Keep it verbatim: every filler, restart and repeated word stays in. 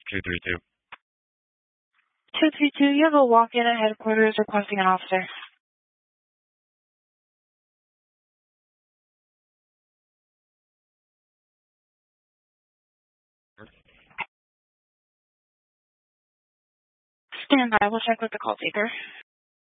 two three two. two three two, you have a walk-in at headquarters requesting an officer. Stand by, we'll check with the call taker.